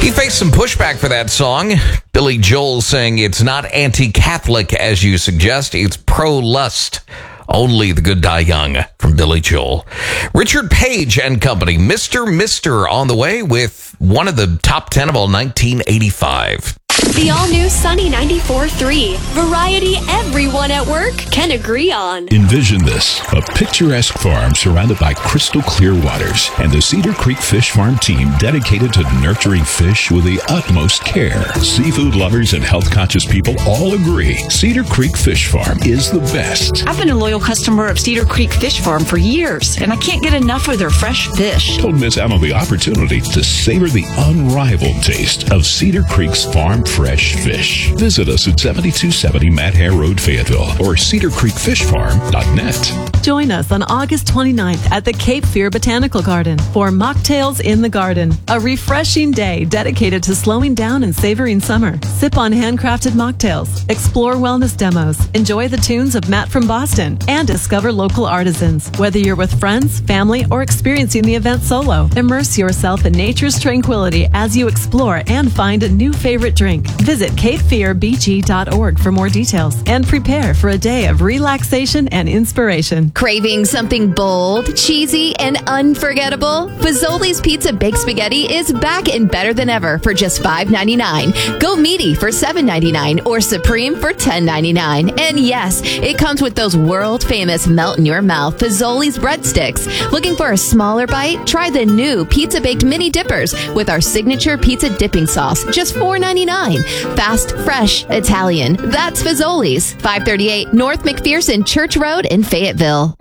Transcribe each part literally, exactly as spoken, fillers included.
He faced some pushback for that song. Billy Joel saying it's not anti-Catholic as you suggest, it's pro-lust. Only the good die young from Billy Joel. Richard Page and Company, Mister Mister on the way with one of the top ten of all nineteen eighty-five. The all-new Sunny ninety-four point three. Variety everyone at work can agree on. Envision this, a picturesque farm surrounded by crystal clear waters and the Cedar Creek Fish Farm team dedicated to nurturing fish with the utmost care. Seafood lovers and health-conscious people all agree Cedar Creek Fish Farm is the best. I've been a loyal customer of Cedar Creek Fish Farm for years, and I can't get enough of their fresh fish. Don't miss out on the opportunity to savor the unrivaled taste of Cedar Creek's farm fresh fish. Visit us at seventy-two seventy Matt Hare Road, Fayetteville, or cedar creek fish farm dot net. Join us on August twenty-ninth at the Cape Fear Botanical Garden for Mocktails in the Garden, a refreshing day dedicated to slowing down and savoring summer. Sip on handcrafted mocktails, explore wellness demos, enjoy the tunes of Matt from Boston, and discover local artisans. Whether you're with friends, family, or experiencing the event solo, immerse yourself in nature's tranquility as you explore and find a new favorite drink. Visit cape fear b g dot org for more details and prepare for a day of relaxation and inspiration. Craving something bold, cheesy, and unforgettable? Fazoli's Pizza Baked Spaghetti is back and better than ever for just five ninety-nine. Go meaty for seven ninety-nine or supreme for ten ninety-nine. And yes, it comes with those world-famous melt-in-your-mouth Fazoli's breadsticks. Looking for a smaller bite? Try the new Pizza Baked Mini Dippers with our signature pizza dipping sauce, just four ninety-nine. Fast, fresh, Italian. That's Fazoli's. five thirty-eight North McPherson Church Road in Fayetteville.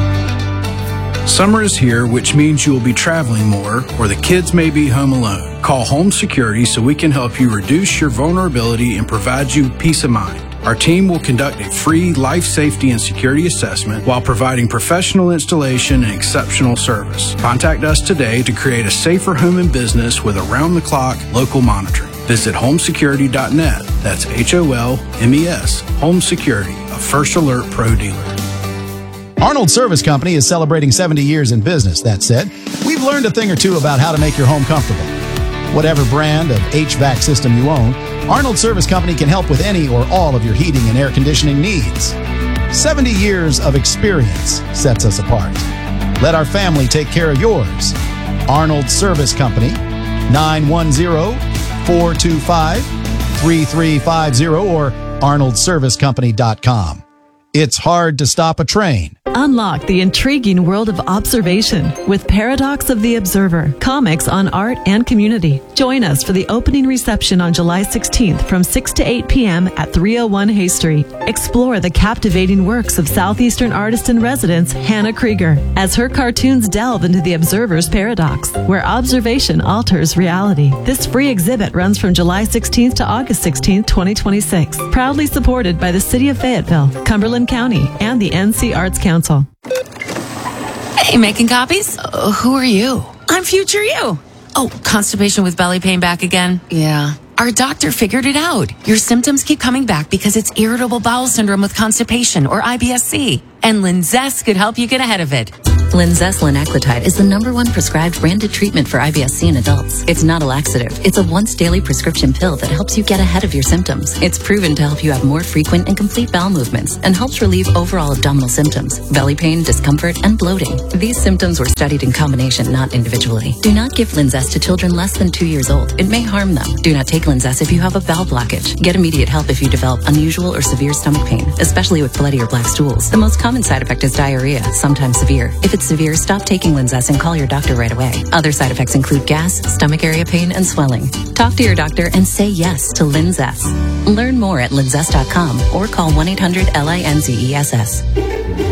Summer is here, which means you will be traveling more, or the kids may be home alone. Call Home Security so we can help you reduce your vulnerability and provide you peace of mind. Our team will conduct a free life safety and security assessment while providing professional installation and exceptional service. Contact us today to create a safer home and business with around-the-clock local monitoring. Visit home security dot net. That's H O L M E S. Home Security, a First Alert Pro dealer. Arnold Service Company is celebrating seventy years in business. That said, we've learned a thing or two about how to make your home comfortable. Whatever brand of H V A C system you own, Arnold Service Company can help with any or all of your heating and air conditioning needs. seventy years of experience sets us apart. Let our family take care of yours. Arnold Service Company, nine one zero, four two five, three three five zero or arnold service company dot com. It's hard to stop a train. Unlock the intriguing world of observation with Paradox of the Observer, comics on art and community. Join us for the opening reception on July sixteenth from six to eight p.m. at three oh one Hay Street. Explore the captivating works of Southeastern artist in residence Hannah Krieger as her cartoons delve into the Observer's paradox, where observation alters reality. This free exhibit runs from July sixteenth to August sixteenth, twenty twenty-six. Proudly supported by the City of Fayetteville, Cumberland County, and the N C Arts Council. Hey, making copies? Uh, who are you? I'm future you. Oh, constipation with belly pain back again? Yeah. Our doctor figured it out. Your symptoms keep coming back because it's irritable bowel syndrome with constipation, or I B S C. And Linzess could help you get ahead of it. Linzess linaclotide is the number one prescribed branded treatment for I B S C in adults. It's not a laxative. It's a once daily prescription pill that helps you get ahead of your symptoms. It's proven to help you have more frequent and complete bowel movements and helps relieve overall abdominal symptoms, belly pain, discomfort, and bloating. These symptoms were studied in combination, not individually. Do not give Linzess to children less than two years old. It may harm them. Do not take Linzess if you have a bowel blockage. Get immediate help if you develop unusual or severe stomach pain, especially with bloody or black stools. The most common side effect is diarrhea, sometimes severe. If it's severe, stop taking Linzess and call your doctor right away. Other side effects include gas, stomach area pain, and swelling. Talk to your doctor and say yes to Linzess. Learn more at linzess dot com or call one eight hundred L I N Z E S S.